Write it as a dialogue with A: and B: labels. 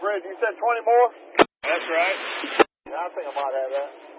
A: bridge. You said 20 more?
B: That's right.
A: Yeah, I think I might have that.